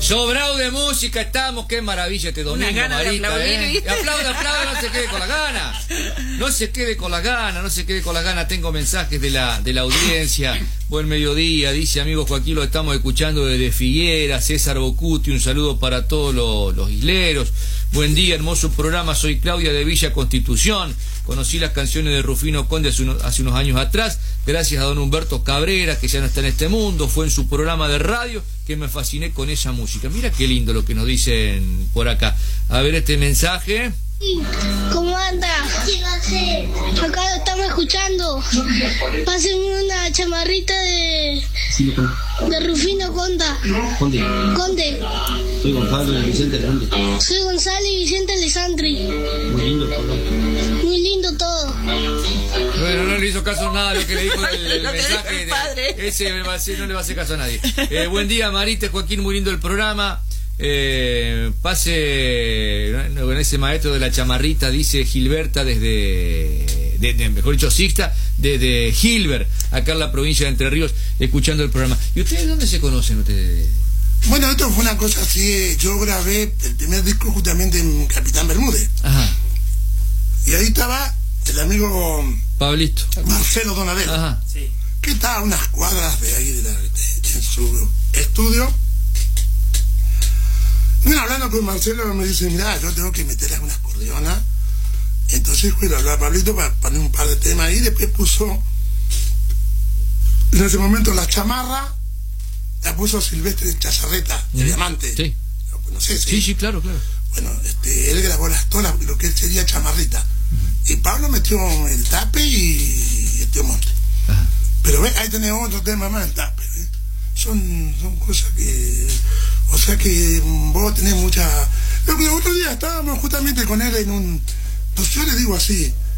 Sobrado de música estamos, qué maravilla este domingo, Marita, aplauda, no se quede con la gana. No se quede con la gana, tengo mensajes de la audiencia. Buen mediodía, dice amigo Joaquín, lo estamos escuchando desde Figueras, César Bocuti, un saludo para todos los isleros. Buen día, hermoso programa, soy Claudia de Villa Constitución. Conocí las canciones de Rufino Conde hace unos años atrás, gracias a don Humberto Cabrera, que ya no está en este mundo, fue en su programa de radio que me fasciné con esa música. Mira qué lindo lo que nos dicen por acá. A ver este mensaje. ¿Cómo anda? Acá lo estamos escuchando. Pásenme una chamarrita de Rufino Conde. Soy Gonzalo y Vicente Alessandri. Soy Gonzalo y Vicente Alessandri. Muy lindo el programa. Muy lindo todo. Bueno, no le hizo caso a nada lo que le dijo el mensaje. Ese no le va a hacer caso a nadie. Buen día, Marita, Joaquín, muy lindo el programa. Pase con ese maestro de la chamarrita, dice Gilberta mejor dicho Sixta, desde Gilbert, acá en la provincia de Entre Ríos, escuchando el programa. ¿Y ustedes dónde se conocen ustedes? Bueno, esto fue una cosa así, yo grabé el primer disco justamente en Capitán Bermúdez. Ajá. Y ahí estaba el amigo Pablito Marcelo Donadel. Ajá. Sí. Que estaba a unas cuadras de ahí en su estudio. Bueno, hablando con Marcelo me dice, mira, yo tengo que meterle unas acordeonas. Entonces fui a hablar a Pablito para poner un par de temas ahí. Después puso, en ese momento, la chamarra, la puso Silvestre Chazarreta, de Diamante. Sí. No sé si. Sí, claro. Bueno, él grabó todas lo que sería chamarrita. Y Pablo metió el tape y el tío Monte. Ajá. Pero ve, ahí tenés otro tema más, el tape. Son cosas que... O sea que vos tenés mucha... El otro día estábamos justamente con él en un... Pues yo le digo así,